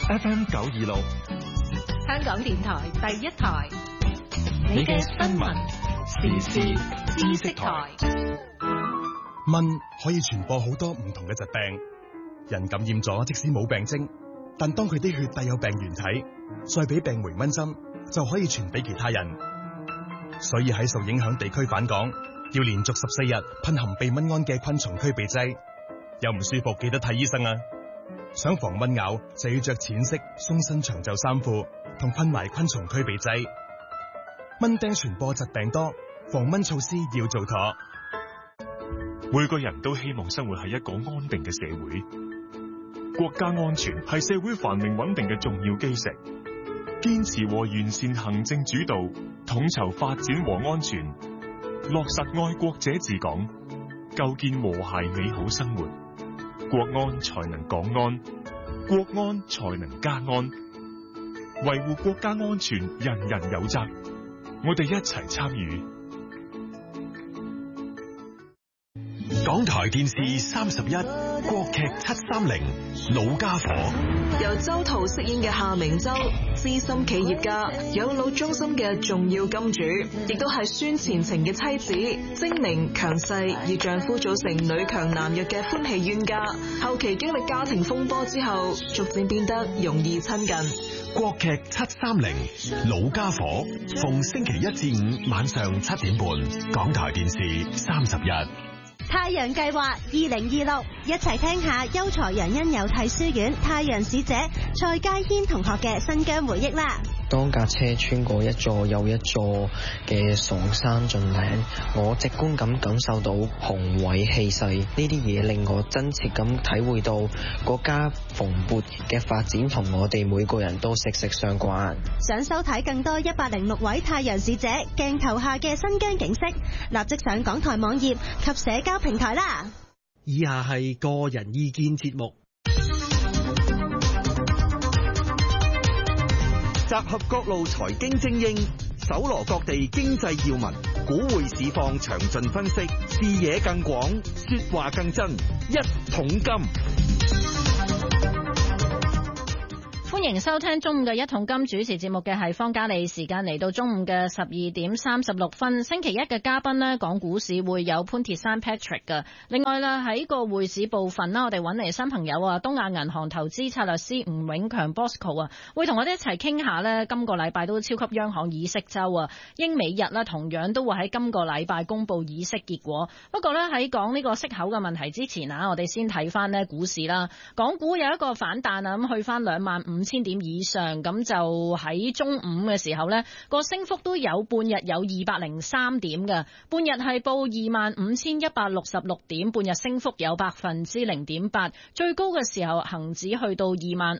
FM 926， 香港電台第一台，你嘅新聞時事知識台。 蚊可以傳播好多唔同嘅疾病，人感染咗即使冇病徵，但當佢啲血帶有病原體，再俾病媒蚊針，就可以傳俾其他人。所以喺受影響地區返港，要連續14日噴含避蚊胺嘅昆蟲驅避劑。有唔舒服記得睇醫生啊！想防蚊咬就要着淺色鬆身長袖衫褲，同噴埋昆蟲驅避劑。蚊叮傳播疾病多，防蚊措施要做妥。 每個人都希望生活喺一個安定嘅社會，國家安全係社會繁榮穩定嘅重要基石。堅持和完善行政主導，統籌發展和安全，落實愛國者治港，構建和諧美好生活，國安才能港安，國安才能家安。維護國家安全，人人有責，我哋一齊參與。 港台電視31國劇730老家伙， 由周濤飾演嘅夏明洲，資深企業家，養老中心嘅重要金主，亦都係孫前程嘅妻子，精明強勢，以丈夫組成女強男弱嘅歡喜冤家。後期經歷家庭風波之後，逐漸變得容易親近。 國劇730老家伙，逢星期1至5晚上7點半，港台電視31。 太陽計劃2026，一齊聽下優才楊恩有體書院太陽使者蔡佳軒同學嘅新疆回憶啦。 當架車穿過一座又一座嘅崇山峻嶺，我直觀咁感受到雄偉氣勢，呢啲嘢令我真切咁體會到國家蓬勃嘅發展同我哋每個人都息息相關。 想收睇更多106位太陽使者鏡頭下嘅新疆景色，立即上港台網頁及社交平台啦。 以下係個人意見節目， 集合各路財經精英，搜羅各地經濟要聞，股匯市況詳盡分析，視野更廣，說話更真，一桶金。 歡迎收聽中午嘅一桶金，主持節目嘅係方嘉莉。時間嚟到中午嘅12點36分。星期一嘅嘉賓呢，講股市會有潘鐵珊 Patrick 㗎。另外啦，喺個匯市部分啦，我哋揾嚟新朋友啊，東亞銀行投資策略師吳永強 Bosco 啊，會同我哋一齊傾下呢。今個禮拜都超級央行議息周啊，英美日啦，同樣都會喺今個禮拜公布議息結果。不過呢，喺講呢個息口嘅問題之前啊，我哋先睇翻呢股市啦。港股有一個反彈啊，咁去翻25,000點以上，咁就喺中午嘅時候呢個升幅都有半日有203點嘅，半日係報25,166點，半日升幅有0.8%，最高嘅時候恒指去到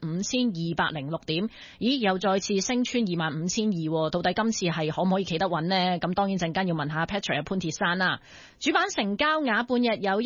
25,206點，咦又再次升穿25,200，到底今次係可唔可以企得穩呢？咁當然陣間要問下 Patrick 潘鐵珊啦。主板成交額半日有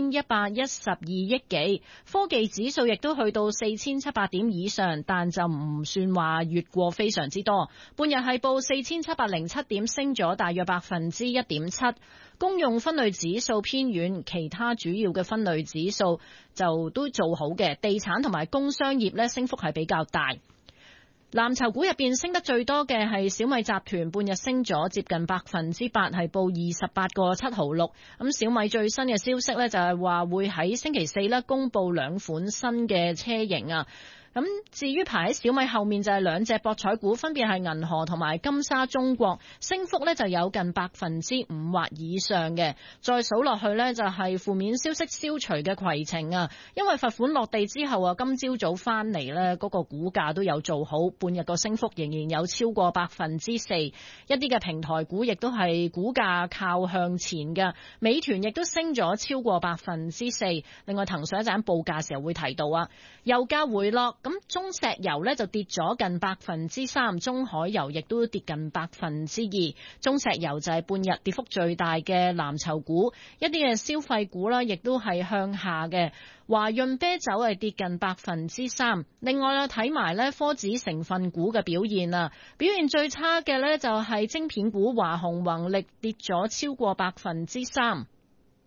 1112億幾，科技指數亦都去到4,700點以上，但就唔算話越過非常之多，半日係報4,707點，升咗大約1.7%。公用分類指數偏軟，其他主要嘅分類指數就都做好嘅，地產同埋工商業呢升幅係比較大。藍籌股入邊升得最多嘅係小米集團，半日升咗接近8%，係報28個7毫6。咁小米最新嘅消息呢，就係話會喺星期4呢公布兩款新嘅車型啊。咁至於排喺小米後面就係兩隻博彩股，分別係銀河同埋金沙中國，升幅呢就有近5%或以上嘅。再數落去呢，就係負面消息消除嘅攜程啊，因為罰款落地之後啊，今朝早翻嚟呢嗰個股價都有做好，半日個升幅仍然有超過4%。一啲嘅平台股亦都係股價靠向前嘅，美團亦都升咗超過4%。另外騰訊一陣報價時候會提到啊，油價回落。咁中石油呢就跌咗近3%，中海油亦都跌近2%。中石油就係半日跌幅最大嘅藍籌股，一啲嘅消費股啦，亦都係向下嘅。華潤啤酒係跌近3%。另外啦，睇埋呢科指成分股嘅表現啊，表現最差嘅呢就係晶片股華虹宏力跌咗超過3%。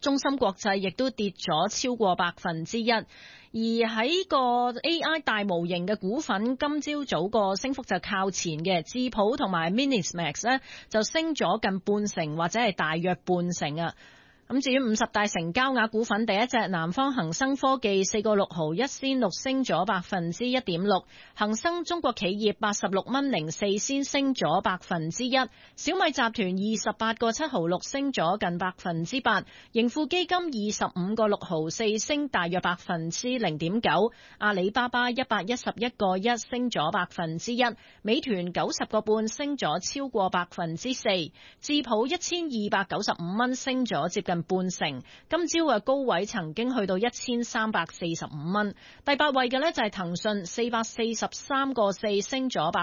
中芯國際亦都跌咗超過1%，而喺個 AI 大模型嘅股份，今朝早個升幅就靠前嘅，智譜同埋 Minismax 呢就升咗近半成或者係大約半成啊。咁至於50大成交額股份，第一隻南方恒生科技4個6毫1仙6升咗1.6%，恒生中國企業86蚊04仙升咗1%，小米集團28個7毫6升咗近8%，盈富基金25個6毫4升大約0.9%，阿里巴巴111個1升咗1%，美團90個半升咗超過4%，智譜1295蚊升咗接近半成，今朝嘅高位曾經去到1345蚊。第8位嘅呢就係騰訊443個4升咗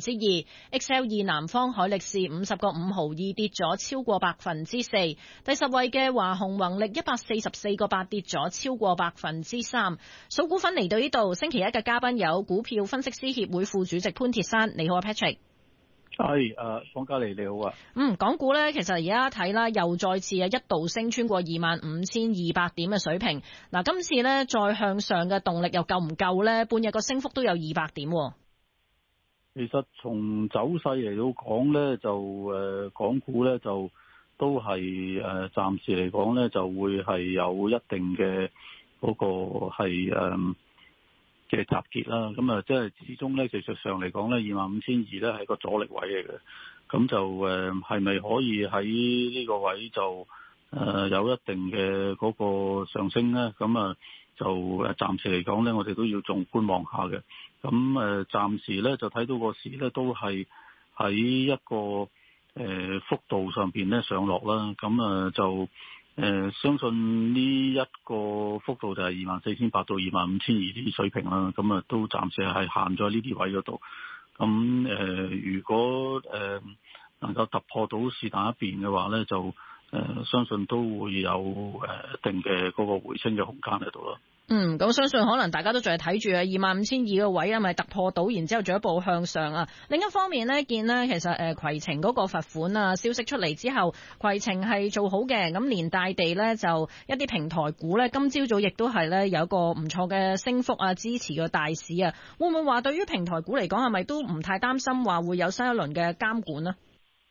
2%，XL2南方海力士50個5毫2跌咗超過4%。第10位嘅華虹宏力144個8跌咗超過3%。數股份嚟到呢度，星期一嘅嘉賓有股票分析師協會副主席潘鐵珊，你好啊 Patrick。 係方嘉莉你好啊。 港股咧，其實而家睇啦，又再次一度升穿過25,200點嘅水平。嗱，今次咧再向上嘅動力又夠唔夠咧？半日個升幅都有200點。 其實從走勢嚟到講咧，就港股咧就都係暫時嚟講咧就會係有一定嘅嗰個係嘅集結啦，咁啊，即係始終咧，技術上嚟講咧，25,200咧係個阻力位嚟嘅，咁就係咪可以喺呢個位就有一定嘅嗰個上升咧？咁啊，就暫時嚟講咧，我哋都要仲觀望下嘅。咁暫時咧就睇到個市咧都係喺一個幅度上邊咧上落啦，咁啊就。相信呢一個幅度就係24,800到25,200啲水平啦，咁啊都暫時係限咗呢啲位嗰度。咁如果能夠突破到是但一邊嘅話咧，就相信都會有一定嘅嗰個回升嘅空間喺度啦。 咁相信可能大家都仲係睇住25,200個位啊，咪突破到，然之後進一步向上啊。另一方面呢，見呢其實攜程嗰個罰款啊消息出嚟之後，攜程係做好嘅，咁連帶地呢，就一啲平台股呢，今朝早亦都係呢有一個唔錯嘅升幅啊，支持個大市啊。會唔會話對於平台股嚟講係咪都唔太擔心話會有新一輪嘅監管呢？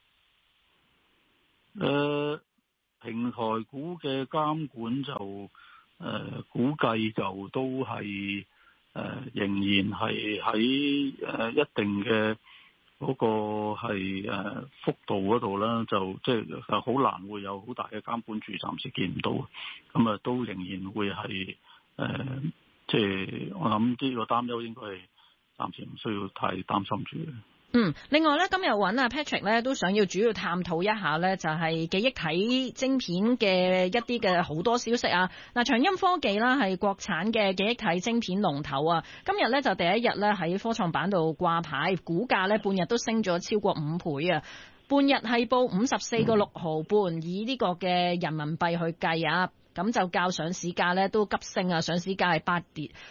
平台股嘅監管就估計就都係仍然係喺一定嘅嗰個係幅度嗰度啦，就即係好難會有好大嘅監管住，暫時見唔到，咁啊都仍然會係即係我諗呢個擔憂應該係暫時唔需要太擔心住嘅。 另外咧，今日揾阿 Patrick 咧都想要主要探討一下咧，就係記憶體晶片嘅一啲嘅好多消息啊。嗱，長鑫科技啦係國產嘅記憶體晶片龍頭啊，今日咧就第一日咧喺科創板度掛牌，股價咧半日都升咗超過5倍啊，半日係報54個6毫半，以呢個嘅人民幣去計啊。咁就較上市價咧都急升啊！上市價係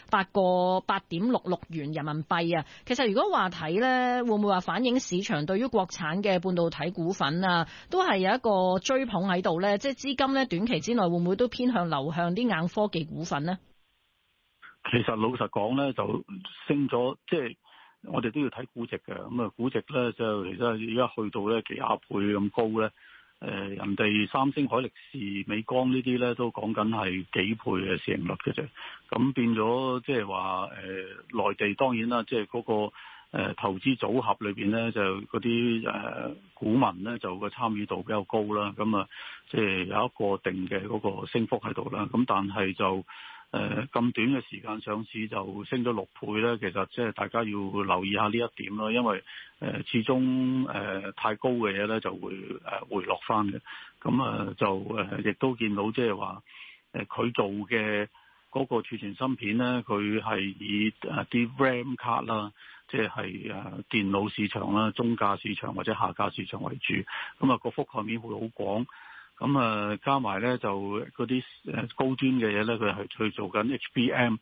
8.66元人民幣啊！其實如果話睇咧，會唔會話反映市場對於國產嘅半導體股份啊，都係有一個追捧喺度咧？即係資金咧短期之內會唔會都偏向流向啲硬科技股份呢？ 其實老實講咧，就升咗，即係我哋都要睇估值嘅。咁啊，估值咧就其實而家去到咧幾廿倍咁高咧。人哋三星、海力士、美光呢啲咧都講緊係幾倍嘅市盈率嘅啫，咁變咗即係話內地當然啦，即係嗰個投資組合裏邊咧就嗰啲股民咧就個參與度比較高啦，咁啊即係有一個定嘅嗰個升幅喺度啦，咁但係就咁短嘅時間上市就升咗6倍咧，其實即係大家要留意下呢一點咯，因為始終太高嘅嘢咧就會回落翻嘅，咁就亦都見到即係話佢做嘅嗰個儲存芯片咧，佢係以啲 RAM 卡啦，即係電腦市場啦、中價市場或者下價市場為主，咁啊個覆蓋面會好廣。咁加埋咧就嗰啲高端嘅嘢咧，佢係去做緊 HBM，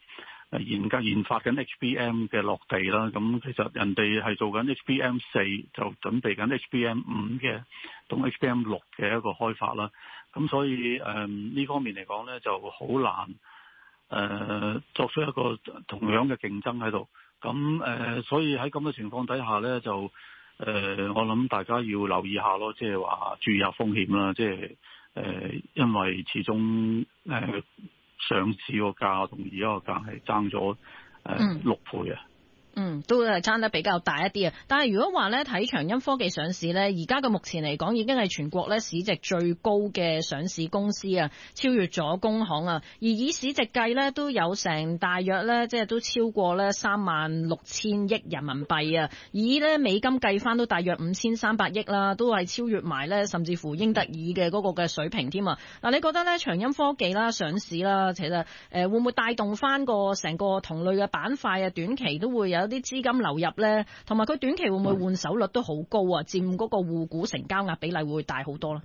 研發緊 HBM 嘅落地啦。咁其實人哋係做緊 HBM4，就準備緊 HBM5嘅同 HBM6嘅一個開發啦。咁所以呢方面嚟講咧，就好難作出一個同樣嘅競爭喺度。咁所以喺咁嘅情況底下咧，就我諗大家要留意下咯，即係話注意下風險啦。即係因為始終上市個價同而家個價係爭咗6倍啊。 都係爭得比較大一啲啊！但係如果話咧睇長鑫科技上市咧，而家嘅目前嚟講已經係全國咧市值最高嘅上市公司啊，超越咗工行啊。而以市值計咧，都有成大約咧，即係都超過咧36000億人民幣啊！以咧美金計翻都大約5300億啦，都係超越埋咧，甚至乎英特爾嘅嗰個嘅水平添啊！嗱，你覺得咧長鑫科技啦上市啦，其實會唔會帶動翻個成個同類嘅板塊啊？短期都會有啲資金流入咧，同埋佢短期會唔會換手率都好高啊？佔嗰個滬股成交額比例會大好多啦。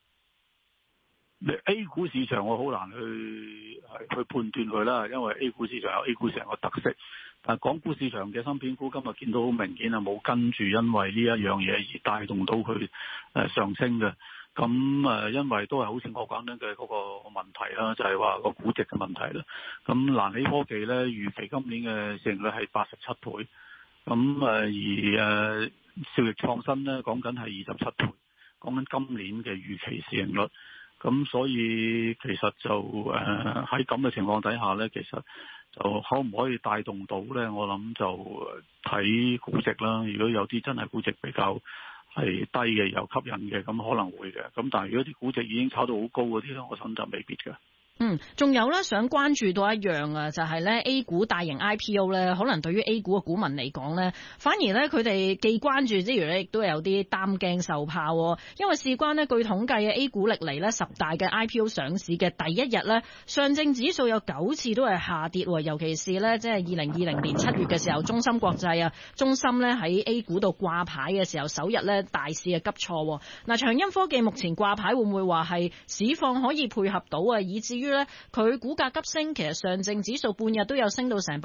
A 股市場我好難去判斷佢啦，因為 A 股市場有 A 股市場嘅特色，但係港股市場嘅芯片股今日見到好明顯係冇跟住，因為呢一樣嘢而帶動到佢上升嘅。咁因為都係好似我講緊嘅嗰個問題啦，就係話個估值嘅問題啦。咁瀾起科技咧預期今年嘅市盈率係87倍，咁而兆易創新咧講緊係27倍，講緊今年嘅預期市盈率。咁所以其實就喺咁嘅情況底下咧，其實就可唔可以帶動到咧？我諗就睇估值啦。如果有啲真係估值比較係低嘅又吸引嘅，咁可能會嘅。咁但係如果啲估值已經炒到好高嗰啲咧，我諗就未必嘅。 仲有咧，想關注到一樣啊，就係咧 A 股大型 IPO 咧，可能對於 A 股嘅股民嚟講咧，反而咧佢哋既關注之餘咧，亦都有啲擔驚受怕。因為事關咧，據統計嘅 A 股歷嚟咧10大嘅 IPO 上市嘅第一日咧，上證指數有9次都係下跌，尤其是咧即係2020年7月嘅時候，中芯國際啊，中芯咧喺 A 股度掛牌嘅時候，首日咧大市啊急挫。嗱，長鑫科技目前掛牌會唔會話係市況可以配合到啊？以至於佢股價急升，其實上證指數半日都有升到成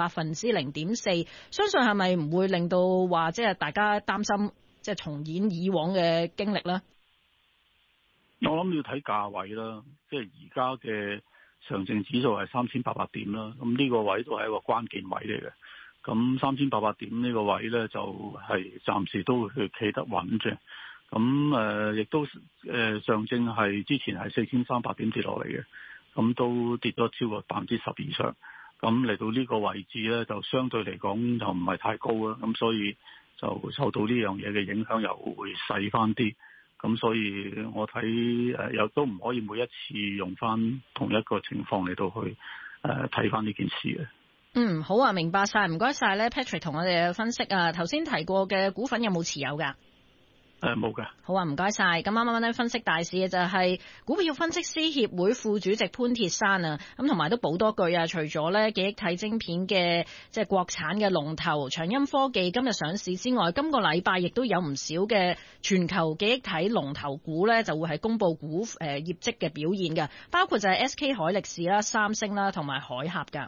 0.4%，相信係咪唔會令到話即係大家擔心即係重演以往嘅經歷呢？ 我諗要睇價位啦，即係而家嘅上證指數係3800點啦，咁呢個位都係一個關鍵位嚟嘅。咁3800點呢個位呢，就係暫時都會企得穩啫。咁亦都上證係之前係4300點跌落嚟嘅。咁都跌咗超過10%以上，咁嚟到呢個位置咧，就相對嚟講就唔係太高啦，咁所以就受到呢樣嘢嘅影響又會細翻啲，咁所以我睇又都唔可以每一次用翻同一個情況嚟到去睇翻呢件事嘅。 好啊，明白晒，唔該晒咧 Patrick 同我哋分析啊，頭先提過嘅股份有冇持有㗎？ 冇嘅。 好啊，唔該晒。咁啱啱咧分析大市嘅就係股票分析師協會副主席潘鐵珊啊。咁同埋都補多句啊，除咗咧記憶體晶片嘅即係國產嘅龍頭長鑫科技今日上市之外，今個禮拜亦都有唔少嘅全球記憶體龍頭股咧就會係公布業績嘅表現嘅，包括就係 SK 海力士啦、三星啦同埋海峽噶。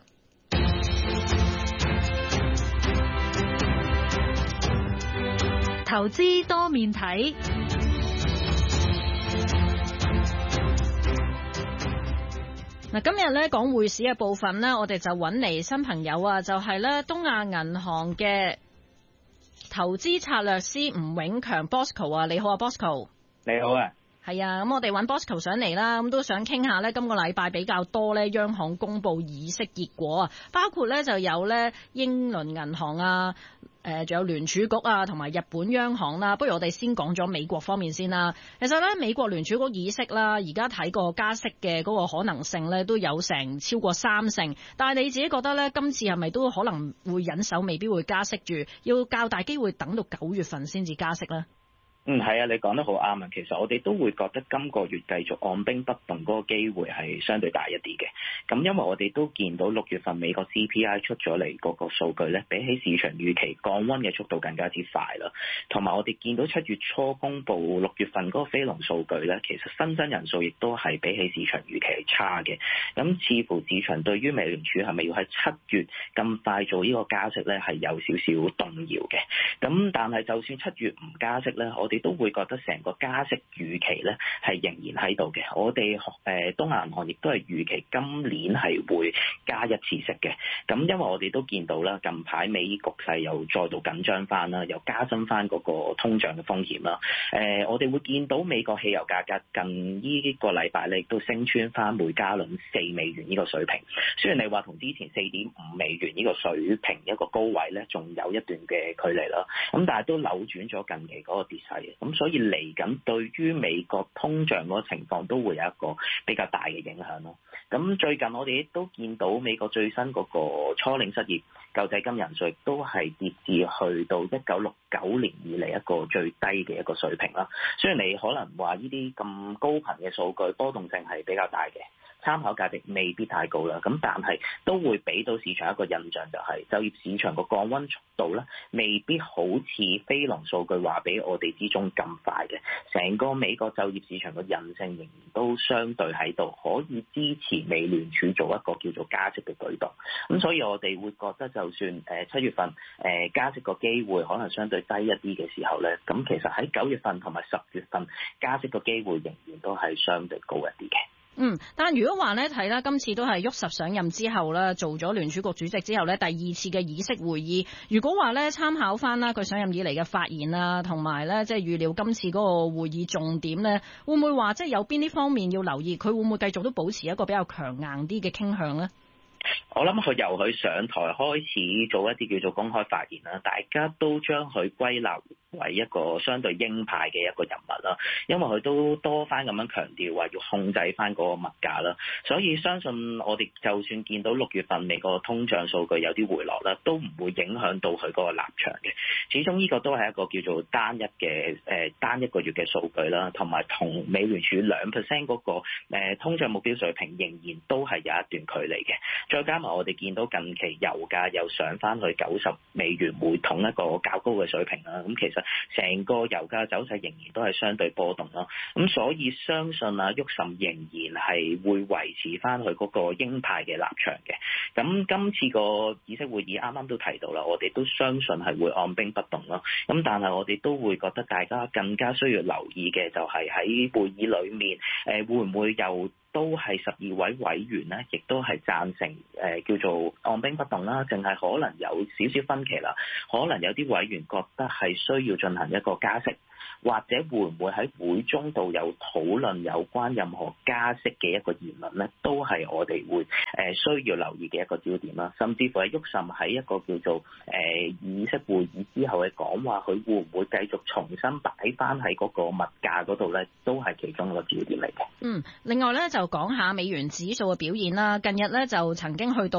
投資多面睇。 嗱，今日咧講匯市嘅部分呢，我哋就揾嚟新朋友啊，就係咧東亞銀行嘅投資策略師吳永強 Bosco 啊，你好啊 Bosco。 你好啊。 係啊，咁我哋揾 Bosco 上嚟啦，咁都想傾下呢今個禮拜比較多呢央行公布議息結果啊，包括呢就有呢英倫銀行啊，仲有聯儲局啊，同埋日本央行啦。不如我哋先講咗美國方面先啦。其實呢美國聯儲局議息啦，而家睇個加息嘅嗰個可能性呢都有成超過30%，但係你自己覺得呢今次係咪都可能會忍手，未必會加息住，要較大機會等到9月份先至加息呢？ 係啊，你講得好啱啊！其實我哋都會覺得今個月繼續按兵不動嗰個機會係相對大一啲嘅。咁因為我哋都見到6月份美國 CPI 出咗嚟嗰個數據咧，比起市場預期降溫嘅速度更加之快啦。同埋我哋見到7月初公布6月份嗰個非農數據咧，其實新增人數亦都係比起市場預期係差嘅。咁似乎市場對於美聯儲係咪要喺7月咁快做呢個加息咧，係有少少動搖嘅。咁但係就算7月唔加息咧，我哋都會覺得成個加息預期咧係仍然喺度嘅。我哋東亞銀行亦都係預期今年係會加一次息嘅。咁因為我哋都見到啦，近排美局勢又再度緊張翻啦，又加深翻嗰個通脹嘅風險啦。我哋會見到美國汽油價格近呢個禮拜咧亦都升穿翻每加侖4美元呢個水平。雖然你話同之前4.5美元呢個水平一個高位咧，仲有一段嘅距離啦。咁但係都扭轉咗近期嗰個跌勢嘅。咁所以嚟緊對於美國通脹嗰個情況都會有一個比較大嘅影響咯。咁最近我哋亦都見到美國最新嗰個初領失業救濟金人數亦都係跌至去到1969年以嚟一個最低嘅一個水平啦。雖然你可能話呢啲咁高頻嘅數據波動性係比較大嘅，參考價值未必太高啦，咁但係都會俾到市場一個印象，就係就業市場個降溫速度咧，未必好似非農數據話俾我哋之中咁快嘅。成個美國就業市場個韌性仍然都相對喺度，可以支持美聯儲做一個叫做加息嘅舉動。咁所以我哋會覺得，就算7月份加息個機會可能相對低一啲嘅時候咧，咁其實喺9月份同埋10月份加息個機會仍然都係相對高一啲嘅。 但係如果話咧睇啦，今次都係沃什上任之後啦，做咗聯儲局主席之後咧，第2次嘅議息會議，如果話咧參考翻啦佢上任以嚟嘅發言啊，同埋咧即係預料今次嗰個會議重點咧，會唔會話即係有邊啲方面要留意？佢會唔會繼續都保持一個比較強硬啲嘅傾向咧？ 我諗佢由佢上台開始做一啲叫做公開發言啦，大家都將佢歸納為一個相對鷹派嘅一個人物啦，因為佢都多番咁樣強調話要控制翻嗰個物價啦，所以相信我哋就算見到6月份美國通脹數據有啲回落啦，都唔會影響到佢嗰個立場嘅。始終呢個都係一個叫做單一個月嘅數據啦，同埋同美聯儲2% 嗰個通脹目標水平仍然都係有一段距離嘅。再加埋我哋見到近期油價又上翻去90美元每桶一個較高嘅水平啦，咁其實成個油價走勢仍然都係相對波動咯，咁所以相信啊沃什仍然係會維持翻佢嗰個鷹派嘅立場嘅。咁今次個議息會議啱啱都提到啦，我哋都相信係會按兵不動咯。咁但係我哋都會覺得大家更加需要留意嘅就係喺會議裡面，會唔會又都係12位委員咧，亦都係贊成叫做按兵不動啦，淨係可能有少少分歧啦。可能有啲委員覺得係需要進行一個加息，或者會唔會喺會中度有討論有關任何加息嘅一個言論咧，都係我哋會需要留意嘅一個焦點啦。甚至乎係沃什喺一個叫做議息會議之後嘅講話，佢會唔會繼續重新擺翻喺嗰個物價嗰度咧，都係其中一個焦點嚟嘅。 另外咧就講下美元指數嘅表現啦。近日咧就曾經去到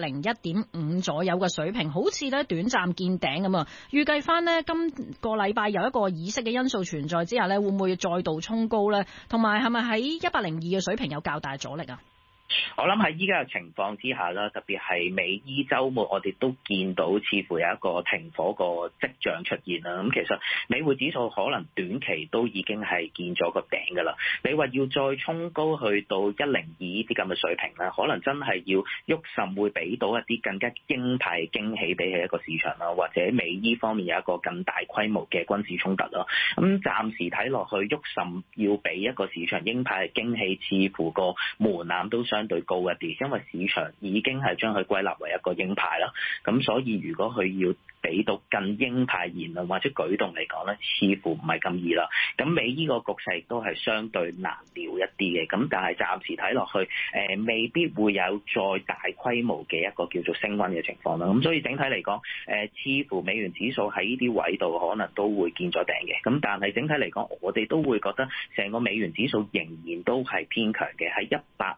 101.5左右嘅水平，好似咧短暫見頂咁啊。預計翻呢，今個禮拜有一個議息嘅因素存在之下咧，會唔會再度衝高咧？同埋係咪喺102嘅水平有較大阻力啊？ 我諗喺依家嘅情況之下啦，特別係美伊週末，我哋都見到似乎有一個停火個跡象出現啦。咁其實美匯指數可能短期都已經係見咗個頂㗎啦。你話要再衝高去到102呢啲咁嘅水平咧，可能真係要沃什會俾到一啲更加鷹派驚喜俾起一個市場啦，或者美伊方面有一個更大規模嘅軍事衝突啦。咁暫時睇落去，沃什要俾一個市場鷹派嘅驚喜，似乎個門檻都相對高一啲，因為市場已經係將佢歸納為一個鷹派啦。咁所以如果佢要俾到更鷹派言論或者舉動嚟講咧，似乎唔係咁易啦。咁美伊個局勢都係相對難料一啲嘅。咁但係暫時睇落去，未必會有再大規模嘅一個叫做升溫嘅情況啦。咁所以整體嚟講，似乎美元指數喺呢啲位度可能都會見咗頂嘅。咁但係整體嚟講，我哋都會覺得成個美元指數仍然都係偏強嘅，喺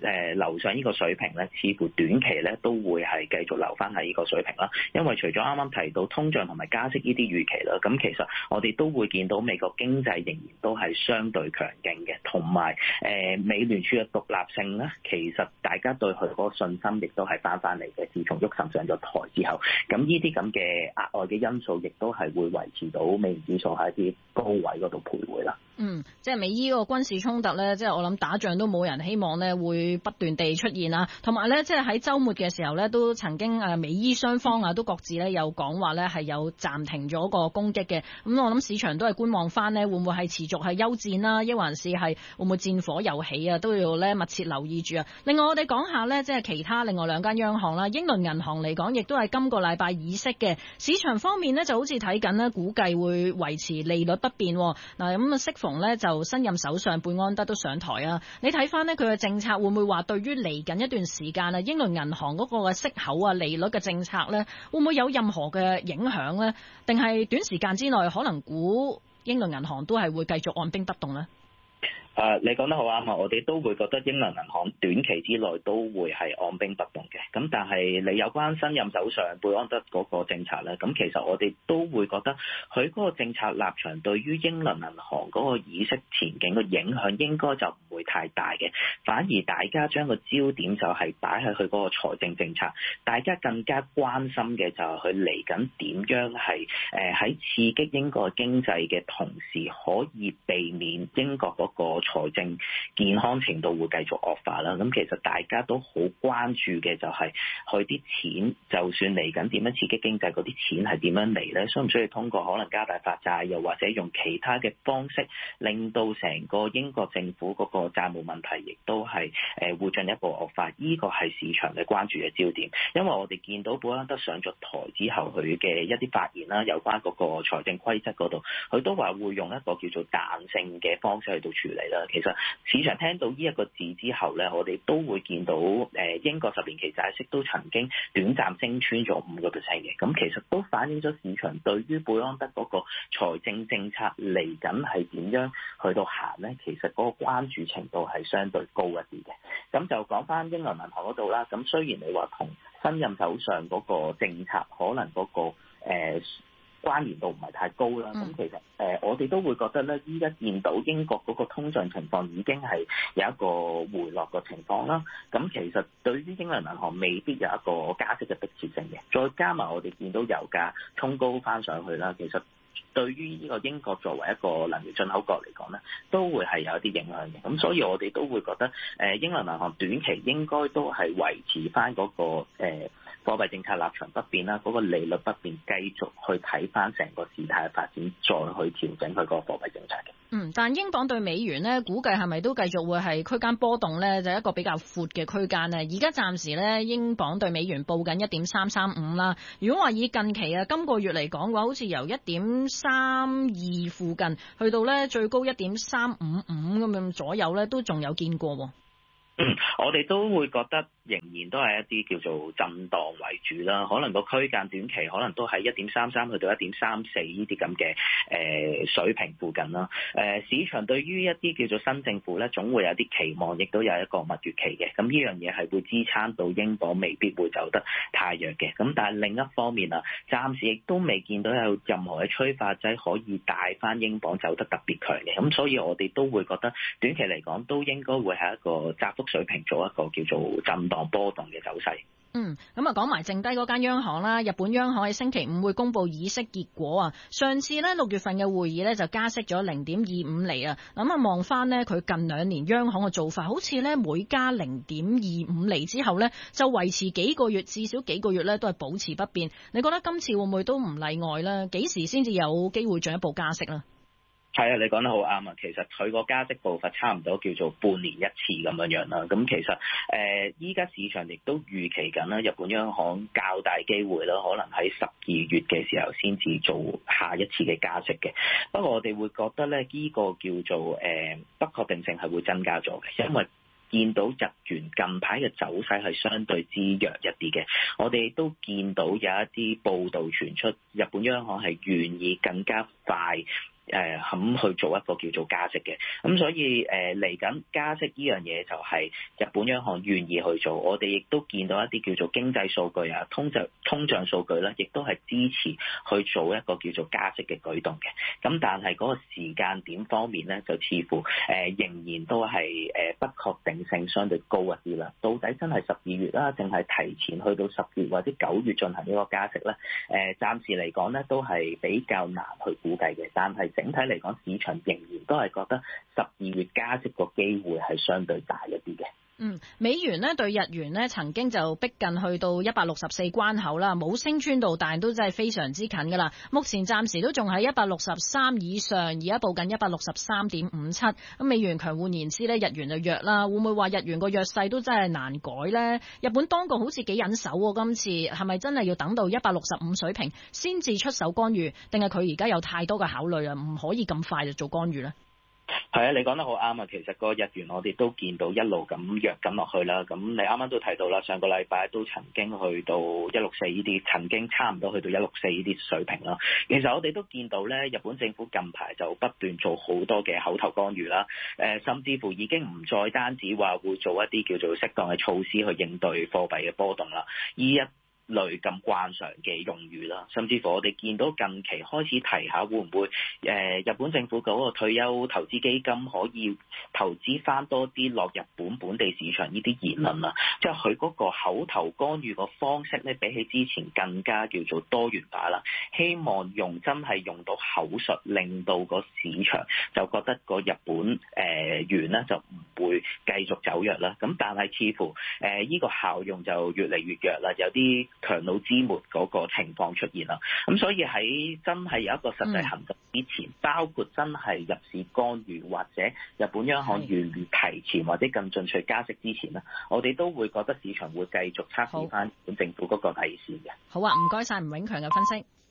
樓上呢個水平咧，似乎短期咧都會係繼續留翻喺呢個水平啦。因為除咗啱啱提到通脹同埋加息呢啲預期啦，咁其實我哋都會見到美國經濟仍然都係相對強勁嘅，同埋美聯儲嘅獨立性咧，其實大家對佢嗰個信心亦都係翻嚟嘅。自從沃什上咗台之後，咁呢啲咁嘅額外嘅因素，亦都係會維持到美元指數喺啲高位嗰度徘徊啦。 即係美伊個軍事衝突咧，即係我諗打仗都冇人希望咧會不斷地出現啦。同埋咧，即係喺週末嘅時候咧，都曾經美伊雙方啊都各自咧有講話咧係有暫停咗個攻擊嘅。咁我諗市場都係觀望翻呢，會唔會係持續係休戰啦，抑還是係會唔會戰火又起啊？都要咧密切留意住啊。另外我哋講下咧，即係其他另外兩間央行啦，英倫銀行嚟講，亦都係今個禮拜議息嘅。市場方面呢，就好似睇緊呢，估計會維持利率不變。嗱咁啊，適逢咧就新任首相貝安德都上台啊，你睇翻呢，佢嘅政策會唔會話對於嚟緊一段時間啊英倫銀行嗰個嘅息口啊利率嘅政策咧，會唔會有任何嘅影響咧？定係短時間之內可能估英倫銀行都係會繼續按兵不動咧？ 你講得好啱啊！我哋都會覺得英倫銀行短期之內都會係按兵不動嘅。咁但係你有關新任首相貝安德嗰個政策咧，咁其實我哋都會覺得佢嗰個政策立場對於英倫銀行嗰個議息前景嘅影響應該就唔會太大嘅。反而大家將個焦點就係擺喺佢嗰個財政政策，大家更加關心嘅就係佢嚟緊點樣係喺刺激英國經濟嘅同時，可以避免英國嗰個財政健康程度會繼續惡化啦。咁其實大家都好關注嘅就係佢啲錢，就算嚟緊點樣刺激經濟，嗰啲錢係點樣嚟呢？需唔需要通過可能加大發債，又或者用其他嘅方式，令到成個英國政府嗰個債務問題，亦都係會進一步惡化？呢個係市場嘅關注嘅焦點。因為我哋見到貝安德上咗台之後，佢嘅一啲發言啦，有關嗰個財政規則嗰度，佢都話會用一個叫做彈性嘅方式去到處理啦。其實市場聽到呢一個字之後咧，我哋都會見到英國10年期債息都曾經短暫升穿咗5%嘅，咁其實都反映咗市場對於貝安德嗰個財政政策嚟緊係點樣去到行咧，其實嗰個關注程度係相對高一啲嘅。咁就講翻英倫銀行嗰度啦，咁雖然你話同新任首相嗰個政策可能嗰個關聯度唔係太高啦，咁其實我哋都會覺得咧，依家見到英國嗰個通脹情況已經係有一個回落嘅情況啦。咁其實對於英倫銀行未必有一個加息嘅迫切性嘅，再加埋我哋見到油價衝高翻上去啦，其實對於呢個英國作為一個能源進口國嚟講咧，都會係有一啲影響嘅。咁所以我哋都會覺得英倫銀行短期應該都係維持翻嗰個貨幣政策立場不變啦，嗰個利率不變，繼續去睇翻成個事態嘅發展，再去調整佢個貨幣政策嘅。 但英鎊對美元呢，估計係咪都繼續會係區間波動呢？就係一個比較闊嘅區間呢。而家暫時呢，英鎊對美元報緊1.335啦。如果話以近期啊，今個月嚟講嘅話，好似由1.32附近去到呢最高1.355咁樣左右呢，都仲有見過喎。 我哋都會覺得仍然都係一啲叫做震盪為主啦，可能個區間短期可能都喺1.33去到1.34呢啲咁嘅水平附近啦。市場對於一啲叫做新政府咧，總會有啲期望，亦都有一個蜜月期嘅。咁呢樣嘢係會支撐到英鎊未必會走得太弱嘅。咁但係另一方面啊，暫時亦都未見到有任何嘅催化劑可以帶翻英鎊走得特別強嘅。咁所以我哋都會覺得短期嚟講都應該會係一個窄幅水平做一個叫做震盪波動嘅走勢。 咁啊講埋剩低嗰間央行啦，日本央行喺星期5會公布議息結果啊。上次呢6月份嘅會議呢就加息咗0.25厘啊。咁啊望翻呢佢近2年央行嘅做法，好似呢每加0.25厘之後呢就維持幾個月，至少幾個月呢都係保持不變。你覺得今次會唔會都唔例外呢？幾時先至有機會進一步加息呢？ 係啊，你講得好啱啊！其實佢個加息步伐差唔多叫做半年一次咁樣啦。咁其實依家市場亦都預期緊啦，日本央行較大機會啦，可能喺12月嘅時候先至做下一次嘅加息嘅。不過我哋會覺得咧，呢個叫做不確定性係會增加咗嘅，因為見到日元近排嘅走勢係相對之弱一啲嘅，我哋都見到有一啲報道傳出，日本央行係願意更加快肯去做一個叫做加息嘅。咁所以嚟緊加息呢樣嘢就係日本央行願意去做，我哋亦都見到一啲叫做經濟數據啊、通脹數據咧，亦都係支持去做一個叫做加息嘅舉動嘅。咁但係嗰個時間點方面咧，就似乎仍然都係不確定性相對高一啲啦。到底真係12月啦，定係提前去到10月或者9月進行呢個加息咧？暫時嚟講咧，都係比較難去估計嘅。但係整體嚟講，市場仍然都係覺得12月加息個機會係相對大一啲嘅。 美元呢對日元呢曾經就逼近去到164關口啦，冇升穿到，但都真係非常之近噶啦。目前暫時都仲喺163以上，而家報緊163.57。咁美元強換言之呢，日元就弱啦。會唔會話日元個弱勢都真係難改呢？日本當局好似幾忍手喎，今次係咪真係要等到165水平先至出手干預，定係佢而家有太多嘅考慮啊，唔可以咁快就做干預呢？ 係啊，你講得好啱啊！其實個日元我哋都見到一路咁弱緊落去啦。咁你啱啱都提到啦，上個禮拜都曾經去到164呢啲，曾經差唔多去到164呢啲水平啦。其實我哋都見到咧，日本政府近排就不斷做好多嘅口頭干預啦。甚至乎已經唔再單止話會做一啲叫做適當嘅措施去應對貨幣嘅波動啦。類咁慣常嘅用語啦，甚至乎我哋見到近期開始提下會唔會日本政府嗰個退休投資基金可以投資翻多啲落日本本地市場呢啲言論啦，即係佢嗰個口頭干預個方式咧，比起之前更加叫做多元化啦。希望真係用到口述，令到個市場就覺得個日本元咧就唔會繼續走弱啦。咁但係似乎呢個效用就越嚟越弱啦，有啲強弩之末嗰個情況出現啦，咁所以喺真係有一個實際行動之前，包括真係入市干預或者日本央行願意提前或者更進取加息之前呢，我哋都會覺得市場會繼續測試翻本政府嗰個提示嘅。 好啊，唔該晒吳永強嘅分析。